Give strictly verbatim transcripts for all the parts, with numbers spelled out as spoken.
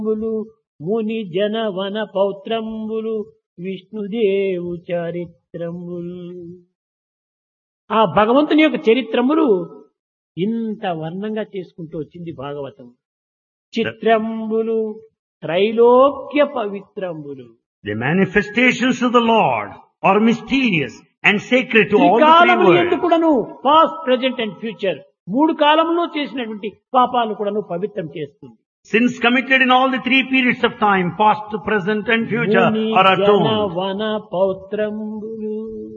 ంబులు ముని జన వన పౌత్రంబులు విష్ణుదేవు చరిత్రములు. ఆ భగవంతుని యొక్క చరిత్రములు ఇంత వర్ణంగా చేసుకుంటూ వచ్చింది భాగవతం. చిత్రంబులు త్రైలోక్య పవిత్రంబులు. The manifestations of the Lord are mysterious and sacred to ఈ all the three కాలములు worlds. ఎందుకు కూడాను పాస్ట్, ప్రెజెంట్ అండ్ ఫ్యూచర్ మూడు కాలంలో చేసినటువంటి పాపాలు కూడాను పవిత్రం చేస్తుంది. Sins committed in all the three periods of time, past, present and future, Muni are జన atoned. వన పౌత్రంబులు.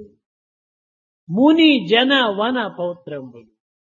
ముని జన వన పౌత్రంబులు.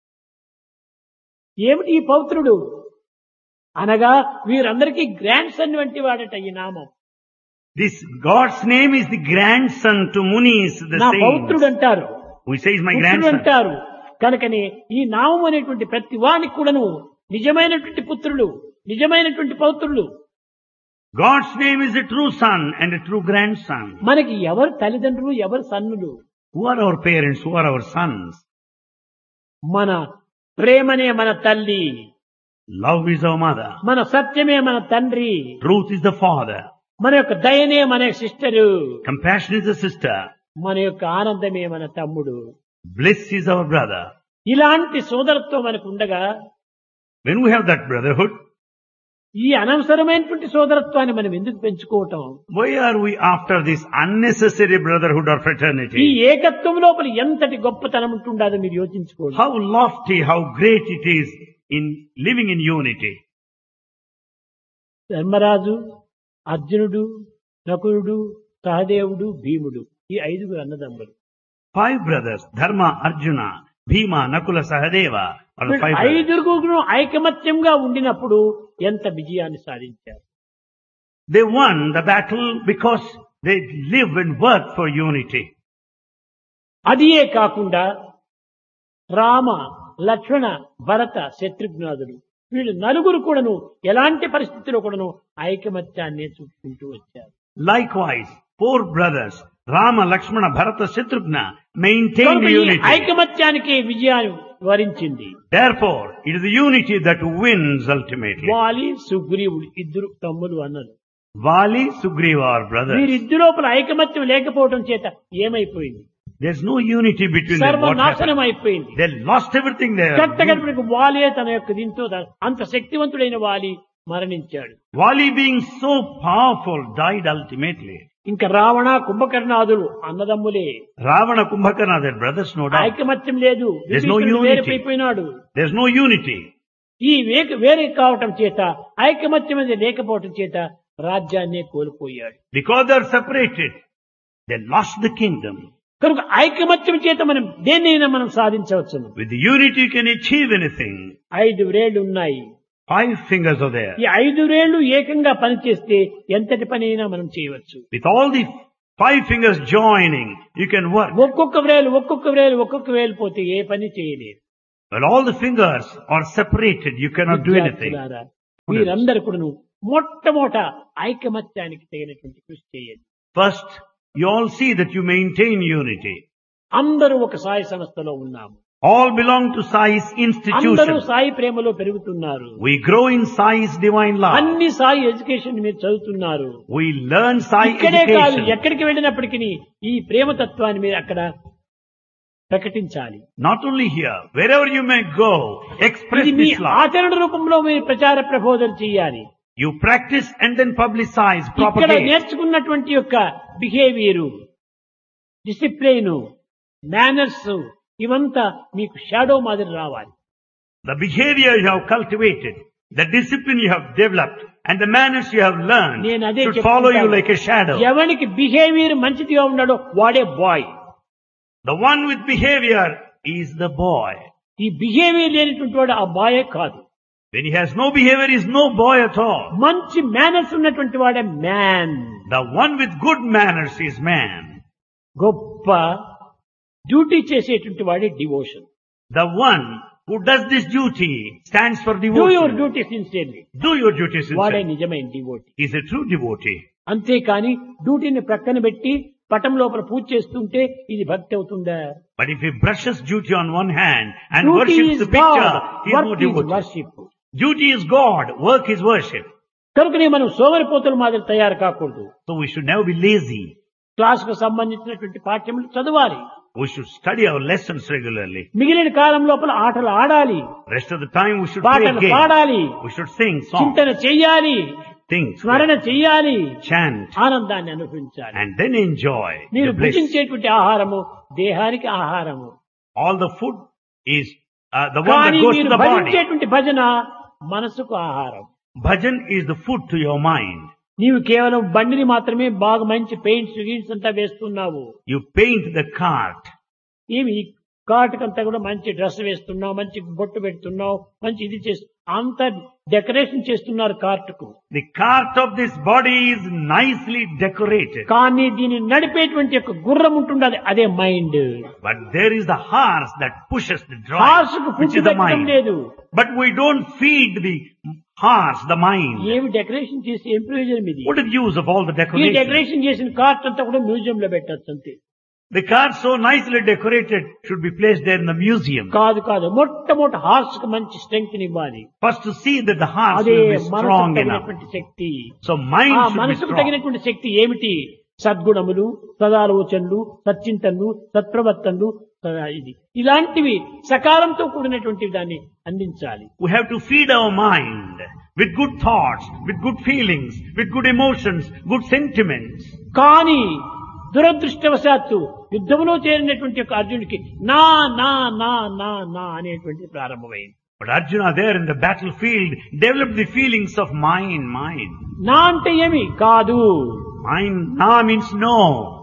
ఏమిటి ఈ పౌత్రుడు అనగా వీరందరికీ గ్రాండ్ సన్ వంటి వాడట ఈ నామం. This God's name is the grandson to Munis, the నా పౌత్రుడు saints. అంటారు, Who says my పుత్రుడు grandson? అంటారు. కనుకనే ఈ నామం అనేటువంటి ప్రతి వానికి కూడాను నిజమైనటువంటి పుత్రులు, నిజమైనటువంటి పౌత్రులు. God's name is a true son and a true grandson. మనకి ఎవరు తల్లిదండ్రులు, ఎవరు సన్నులు? Who are our parents? Who are our sons? మన ప్రేమనే మన తల్లి, Love is our mother. మన సత్యమే మన తండ్రి, Truth is the father. మన యొక్క దయనే మన sister, Compassion is the sister. మన యొక్క ఆనందమే మన తమ్ముడు. Bliss is our brother. ఇలాంటి సోదరత్వం మనకు ఉండగా When we have that brotherhood, ఈ అనవసరమైనటువంటి సోదరత్వాన్ని మనం ఎందుకు పెంచుకోవటం? why are we after this unnecessary brotherhood or ఈ fraternity? ఏకత్వం లోపల ఎంతటి గొప్పతనం ఉంటుండదో మీరు యోచించుకోండి. How lofty, how great it is in living in unity. Dharmaraju, అర్జునుడు, నకులుడు, సహదేవుడు, భీముడు, ఈ ఐదుగురు అన్నదమ్ములు. Five brothers, Dharma, Arjuna, Bhima, Nakula, Sahadeva, are the five brothers. ఐదుగురు ఐకమత్యంగా ఉండినప్పుడు ఎంత విజయాన్ని సాధించారు. They won the battle because they live and work for unity. అదియే కాకుండా రామ, లక్ష్మణ, భరత, శత్రుఘ్నాదులు వీళ్ళు నలుగురు కూడాను ఎలాంటి పరిస్థితిలో కూడాను ఐకమత్యాన్ని చూపుకుంటూ వచ్చారు. Likewise, four brothers, Rama, Lakshmana, Bharata, Shatrughna, maintain కనుక ఈ unity. ఐకమత్యానికి విజయాన్ని వరించింది. Therefore, it is the unity that wins ultimately. వాలి, సుగ్రీవుడు ఇద్దరు తమ్ములు అన్నది. Vali, Sugriva are brothers. వీరిద్దరు లోపల ఐకమత్యం లేకపోవడం చేత ఏమైపోయింది? There's no unity between them. What సర్వనాశనం happened? అయిపోయింది. They lost everything there. కట్టగడపడికి వాలే తన యొక్క దీంతో అంత శక్తివంతుడైన వాలి మరణించాడు. Vali being so powerful died ultimately. ఇంకా Ravana, కుంభకర్ణాదులు అన్నదమ్ములే. Ravana, Kumbhakarna, their brothers, no doubt. ఐకమత్యం లేదు. There's no విభీషణుడు unity. వేరైపోయినాడు. There's no unity. ఈ వేక వేరే కావటం చేత ఐకమత్యం అనేది లేకపోవటం చేత రాజ్యాన్నే కోల్పోయాడు. Because they are separated, they lost the kingdom. కనుక ఐకమత్యం చేత మనం దేన్నైనా మనం సాధించవచ్చును. With the unity you can achieve anything. ఐదు వేళ్లు ఉన్నాయి. Five fingers are there. ఈ ఐదు వేళ్లు ఏకంగా పనిచేస్తే ఎంతటి పని అయినా మనం చేయవచ్చు. With all the five fingers joining, you can work. ఒక్కొక్క వేలు ఒక్కొక్క వేలు ఒక్కొక్క వేలు పోతే ఏ పని చేయలేదు. When all the fingers are separated, you cannot do anything. విద్యార్థులారా, మీరందరూ కూడాను మొట్టమొదట ఐకమత్యానికి తగినటువంటి కృషి చేయండి. First, you all see that you maintain unity. అందరూ ఒక సాయి సంస్థలో ఉన్నాము. All belong to Sai's అందరూ institution. సాయి ప్రేమలో పెరుగుతున్నారు. We grow in Sai's divine love. అన్ని సాయి ఎడ్యుకేషన్ మీరు చదువుతున్నారు. We learn Sai ఇక్కడే కాదు, education. ఎక్కడికి వెళ్ళినప్పటికీ ఈ ప్రేమ తత్వాన్ని మీరు అక్కడ ప్రకటించాలి. Not only here, wherever you may go, express ఇది మీ this love. ఆచరణ రూపంలో మీరు ప్రచార ప్రబోధన చేయాలి. You practice and then publicize, ఇక్కడ propagate. నేర్చుకున్నటువంటి యొక్క బిహేవియరు, డిసిప్లైన్, మేనర్స్ ఇవంతా మీకు షాడో మాదిరి రావాలి. The behavior you have cultivated, the discipline you have developed, and the manners you have learned నేను అదే should follow you చెప్తుంటాను. like a shadow. ఎవరికి బిహేవియర్ మంచిదిగా ఉన్నాడో వాడే bye. The one with behavior is the boy. ఈ behaviour లేనటువంటి వాడు ఆ బాయే కాదు. When he has no behavior, he is no boy at all. మంచి మేనర్స్ ఉన్నటువంటి వాడే man. The one with good manners is man. గొప్ప డ్యూటీ చేసేటువంటి వాడే devotion. The one who does this duty stands for do your devotion. Duty sincerely. Do your duty వాడే sincerely. నిజమైన devotee. He is a true devotee. అంతేకాని డ్యూటీని ప్రక్కన పెట్టి పటం లోపల పూజ చేస్తుంటే ఇది భక్తి అవుతుందా? But if he brushes duty on one hand and duty worships is the picture, God, he is no work is devotee. Worship. Duty is God, work is worship. కనుకనే మనం సోమరిపోతుల మాదిరి తయారు కాకూడదు. So we should never be lazy. Class కు సంబంధించినటువంటి పాఠ్యములు చదవాలి. We should study our lessons regularly. మిగిలిన కాలం లోపల ఆటలు ఆడాలి, Rest of the time we should play పాటలు games. పాడాలి, We should sing songs, చింతన చెయ్యాలి, think, స్మరణ చెయ్యాలి, chant, ఆనందాన్ని అనుభవించాలి. and then enjoy మీరు the bliss. భుజించేటువంటి ఆహారము దేహానికి ఆహారము, All the food is uh, the one that కానీ goes to మీరు the body. భజించేటువంటి భజన మనసుకు ఆహారం. Bhajan is the food to your mind. నీవు కేవలం బండిని మాత్రమే బాగా మంచి పెయింట్స్ గీన్స్ అంతా వేస్తున్నావు. You paint the cart. ఏమి కాటుకంతా కూడా మంచి డ్రెస్ వేస్తున్నావు, మంచి బొట్టు పెడుతున్నావు, మంచి ఇది చేస్తు అంత డెకరేషన్ చేస్తున్నారు కార్టుకు. The cart of this body is nicely decorated. కానీ దీన్ని నడిపేటువంటి యొక్క గుర్రం ఉంటుండదు, అదే mind. But there is the horse that pushes the horse drive, కు which ఫుడ్ is the పెట్టడం mind. లేదు. But we don't feed the horse, the mind. ఏమి decoration చేసి ఏం ప్రయోజనం ఇది? What is the use of all the ఈ decoration? Decoration చేసిన కార్ట్ అంతా కూడా మ్యూజియం లో పెట్టచ్చు అంతే. The cart so nicely decorated should be placed there in the museum. కాదు కాదు, మొట్టమొదటి హార్స్ కు మంచి స్ట్రెంగ్త్ ఇవ్వాలి. First to see that the horse అదే will be మనసుకు strong enough. తగినటువంటి శక్తి. So mind ఆ should be మనసుకు strong. తగినటువంటి శక్తి ఏమిటి? సద్గుణములు, సదాలోచనలు, సచ్చింతనలు, సత్ప్రవర్తనలు, సదా ఇది ఇలాంటివి సకాలంతో కూడినటువంటి దాన్ని అందించాలి. We have to feed our mind with good thoughts, with good feelings, with good emotions, good sentiments. కానీ దురదృష్టవశాత్తు యుద్ధంలో చేరినటువంటి యొక్క అర్జునుడికి నా నా నా నా నా అనేటువంటిది ప్రారంభమైంది. But Arjuna there in the battlefield developed the feelings of mine, mine. నా అంటే ఏమి కాదు. Mine, na means no.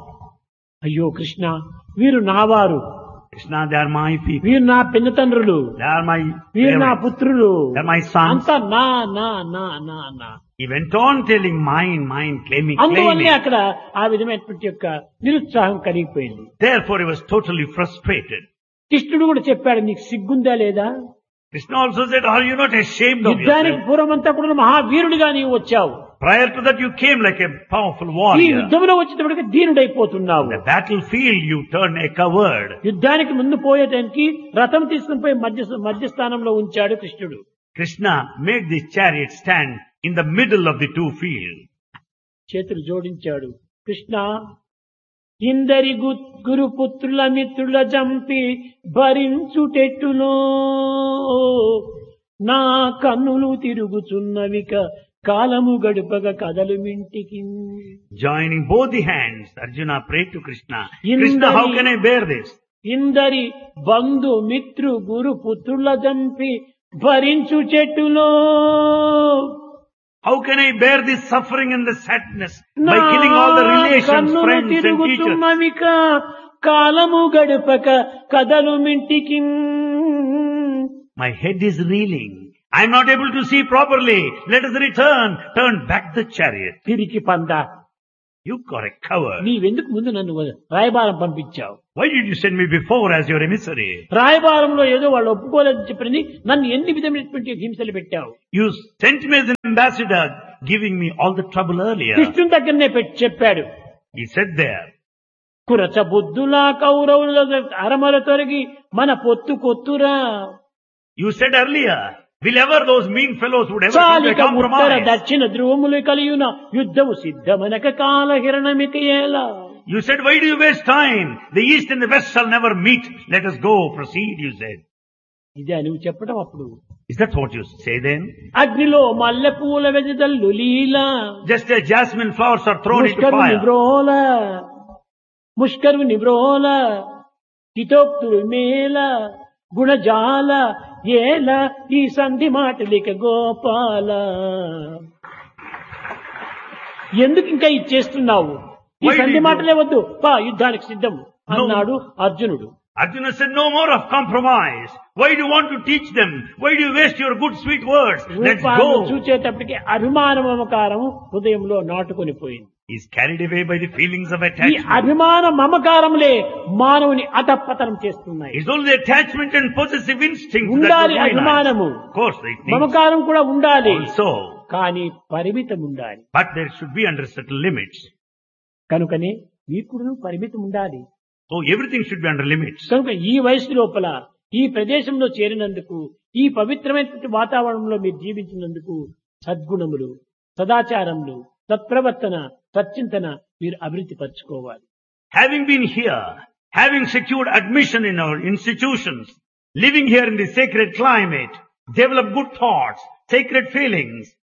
అయ్యో కృష్ణ, వీరు నావారు, Krishna, they are my people. వీరు నా పిన్నతండ్రులు, They are my వీరు నా parents. పుత్రులు, They are my sons. అంతా నా నా నా నా నా. He went on telling mine, mine, claiming, అందువల్లే claiming. అక్కడ ఆ విధమైనటువంటి యొక్క నిరుత్సాహం కలిగిపోయింది. Therefore he was totally frustrated. కృష్ణుడు కూడా చెప్పాడు, నీకు సిగ్గుందా లేదా? Krishna also said, are you not ashamed of యుద్ధానికి yourself? పూర్వమంతా కూడా మహావీరుడిగా నీవు వచ్చావు, Prior to that you came like a powerful ఈ warrior. యుద్ధంలో వచ్చేటప్పటికి దీనుడైపోతున్నావు. In the battlefield you turned a coward. యుద్ధానికి ముందు పోయేటానికి రథం తీసుకుని పోయి మధ్య మధ్యస్థానంలో ఉంచాడు కృష్ణుడు. Krishna made the chariot stand in the middle of the two fields. చేతులు జోడించాడు. కృష్ణ, ఇందరి గు- గురుపుత్రుల మిత్రుల చంపి భరించుటెట్టులో నా కన్నులు తిరుగుచున్నవిక కాలము గడుపగ కదలు మింటికి. Joining both the hands, Arjuna prayed to Krishna. Krishna, how can I bear this? ఇందరి బంధు మిత్రు గురు పుత్రుల చంపి భరించు చెట్టులో How can I bear this suffering and the sadness by killing all the relations, friends and teachers? తిరుగుతున్నవిక కాలము గడుపక కదలు మింటికి. My head is reeling. I am not able to see properly. Let us return. Turn back the chariot. తిరిగి పంద, You are a coward. నీవెందుకు ముందు నన్ను రాయబారం పంపించావు? Why did you send me before as your emissary? రాయబారంలో ఏదో వాళ్ళు ఒప్పుకోలేదని చెప్పని నన్ను ఎన్ని విధమైనటువంటి హింసలు పెట్టావు. You sent me as an ambassador, giving me all the trouble earlier. కృష్ణుని దగ్గరనే పెట్టి చెప్పాడు, He said there, కురచ బుద్ధులా కౌరవుల అరమల తొలగి మన పొత్తు కొత్తురా. you said earlier, will ever those mean fellows would ever come to a చాలిక Uttara compromise? దక్షిణ ధ్రువములు కలియున యుద్ధము సిద్ధమనక కాల హిరణమిక ఎలా. You said, why do you waste time? The east and the west shall never meet. Let us go, proceed, you said. ఇదే నువ్వు చెప్పడం అప్పుడు. Is that what you say then? అగ్నిలో మల్లె పూల వెదజల్లు లీల Just as jasmine flowers are thrown into ముష్కరు fire. నిబ్రోల ముష్కరు నిబ్రోల హితోక్తులు మేల గుణజాల ఏల ఈ సంధి మాటలిక గోపాల. ఎందుకు ఇంకా ఇది చేస్తున్నావు? ఈ Why సంధి did you- మాటలే వద్దు, పా యుద్ధానికి సిద్ధం అన్నాడు అర్జునుడు. Arjuna said, no more of compromise. Why do you want to teach them? Why do you waste your good sweet words? Let's రూపాన్ని go. చూచేటప్పటికి అభిమాన మమకారం హృదయంలో నాటుకొని పోయింది. He's carried away by the feelings of ఈ attachment. అభిమాన మమకారములే మానవుని అధపతనం చేస్తున్నాయి. It's only the attachment and possessive instinct that ఉండాలి will ruin us. అభిమానము, Of course, it needs మమకారం కూడా ఉండాలి, also. కానీ పరిమితం ఉండాలి. But there should be under certain limits. కనుకనే మీకు పరిమితం ఉండాలి. So everything should be under limits. కనుక ఈ వయసు లోపల ఈ ప్రదేశంలో చేరినందుకు, ఈ పవిత్రమైనటువంటి వాతావరణంలో మీరు జీవించినందుకు సద్గుణములు, సదాచారములు, సత్ప్రవర్తన, సచ్చింతన మీరు అభివృద్ధి పరచుకోవాలి. Having been here, having secured admission in our institutions, living here in the sacred climate, develop good thoughts, sacred feelings,